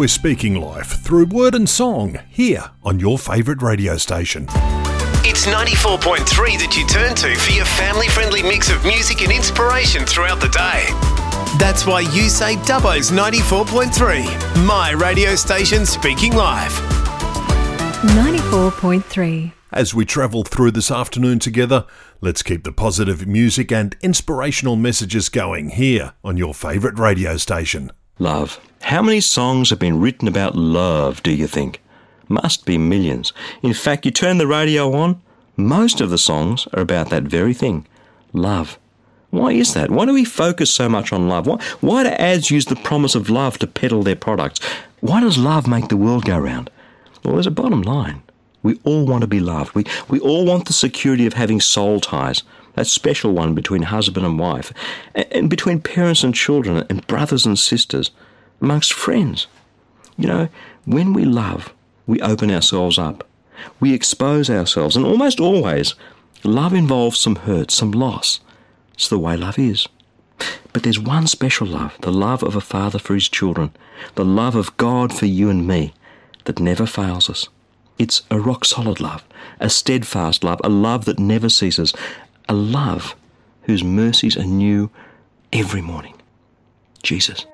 We're speaking life through word and song here on your favourite radio station. It's 94.3 that you turn to for your family-friendly mix of music and inspiration throughout the day. That's why you say Dubbo's 94.3, my radio station speaking live. 94.3. As we travel through this afternoon together, let's keep the positive music and inspirational messages going here on your favourite radio station. Love. How many songs have been written about love, do you think? Must be millions. In fact, you turn the radio on, most of the songs are about that very thing, love. Why is that? Why do we focus so much on love? Why do ads use the promise of love to peddle their products? Why does love make the world go round? Well, there's a bottom line. We all want to be loved. We all want the security of having soul ties, that special one between husband and wife, and between parents and children, and brothers and sisters, amongst friends. You know, when we love, we open ourselves up. We expose ourselves, and almost always, love involves some hurt, some loss. It's the way love is. But there's one special love, the love of a father for his children, the love of God for you and me, that never fails us. It's a rock-solid love, a steadfast love, a love that never ceases, a love whose mercies are new every morning. Jesus.